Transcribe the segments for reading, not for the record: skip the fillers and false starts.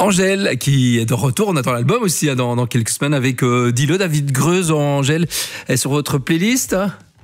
Angèle qui est de retour. On attend l'album aussi dans quelques semaines avec Dis-le, David Greuze. Angèle est sur votre playlist.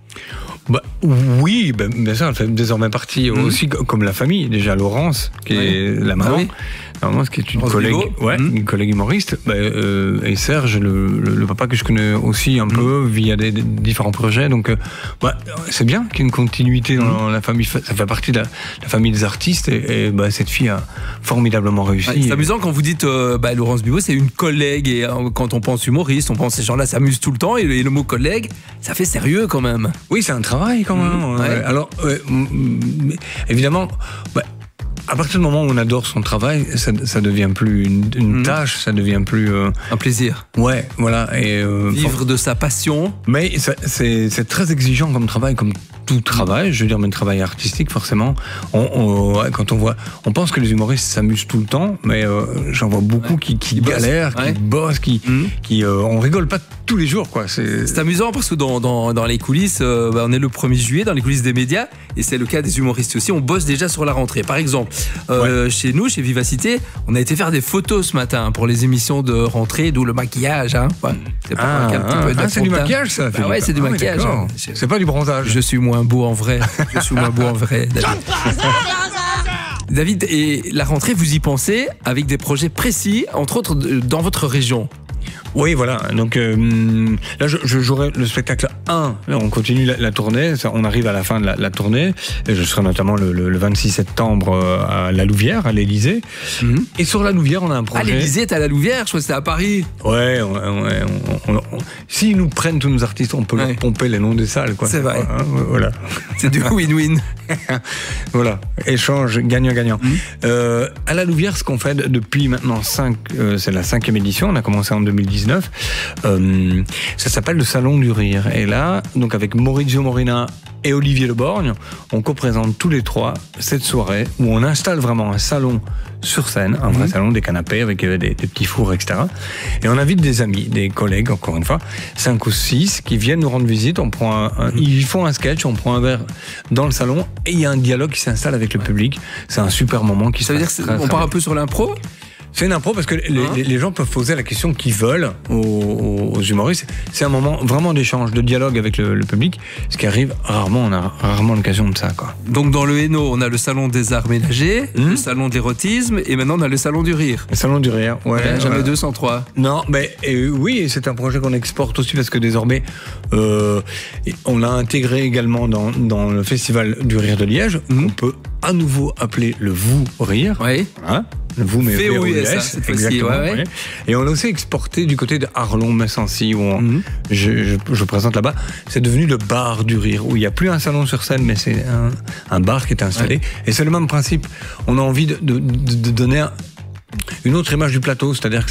Oui, bien sûr, elle fait désormais partie aussi comme la famille. Déjà Laurence, qui est la maman. Ah oui. Laurence, qui est une collègue, une collègue humoriste, et Serge, le papa que je connais aussi un peu via des différents projets. Donc, c'est bien qu'il y ait une continuité dans la famille. Ça fait partie de la famille des artistes et cette fille a formidablement réussi. Ouais, c'est amusant quand vous dites Laurence Bibot, c'est une collègue, et quand on pense humoriste, on pense ces gens-là s'amusent tout le temps, et le mot collègue, ça fait sérieux quand même. Oui, c'est un travail quand même. Ouais. Alors, évidemment. À partir du moment où on adore son travail, ça devient plus une tâche, ça devient plus un plaisir. Ouais, voilà. Et vivre de sa passion. Mais c'est très exigeant comme travail, comme tout travail. Je veux dire, mais le travail artistique, forcément. Quand on pense que les humoristes s'amusent tout le temps, mais j'en vois beaucoup qui galèrent, qui bossent, on rigole pas tous les jours, quoi. C'est amusant parce que dans les coulisses, on est le 1er juillet dans les coulisses des médias, et c'est le cas des humoristes aussi. On bosse déjà sur la rentrée. Par exemple, chez nous, chez Vivacité, on a été faire des photos ce matin pour les émissions de rentrée, d'où le maquillage. C'est du maquillage, ça. Ouais, c'est du maquillage. C'est pas du bronzage. Je suis moins beau en vrai. David. David, et la rentrée, vous y pensez avec des projets précis, entre autres dans votre région. Oui, voilà. Donc là, je jouerai le spectacle 1. Là, on continue la tournée. On arrive à la fin de la tournée. Et je serai notamment le 26 septembre à la Louvière, à l'Élysée. Et sur la Louvière, on a un projet. Ah, l'Élysée est à la Louvière. Je crois que c'était à Paris. Ouais. S'ils nous prennent tous nos artistes, on peut leur pomper les noms des salles, quoi. C'est vrai. Voilà. C'est du win-win. Voilà. Échange gagnant-gagnant. À la Louvière, ce qu'on fait depuis maintenant c'est la 5e édition. On a commencé en 2019. Ça s'appelle le Salon du Rire. Et là, donc avec Maurizio Morina et Olivier Leborgne, on co-présente tous les trois cette soirée où on installe vraiment un salon sur scène, un vrai salon, des canapés avec des petits fours, etc. Et on invite des amis, des collègues, encore une fois, 5 ou 6, qui viennent nous rendre visite. Ils font un sketch, on prend un verre dans le salon et il y a un dialogue qui s'installe avec le public. C'est un super moment qui se passe. Ça veut dire qu'on part un peu sur l'impro ? C'est une impro parce que les gens peuvent poser la question qu'ils veulent aux humoristes. C'est un moment vraiment d'échange, de dialogue avec le public, ce qui arrive rarement. On a rarement l'occasion de ça, quoi. Donc dans le Hainaut, on a le salon des arts ménagers, le salon d'érotisme, et maintenant on a le salon du rire. Le salon du rire, jamais 203. Non, mais oui, c'est un projet qu'on exporte aussi parce que désormais, on l'a intégré également dans le festival du rire de Liège. On peut à nouveau appeler le Vous Rire. Oui. Voilà. Vous, mais VOUS, exactement. Ouais. Et on l'a aussi exporté du côté de Arlon-Messancy, où je présente là-bas. C'est devenu le bar du rire, où il n'y a plus un salon sur scène, mais c'est un bar qui est installé. Ouais. Et c'est le même principe. On a envie de donner une autre image du plateau, c'est-à-dire que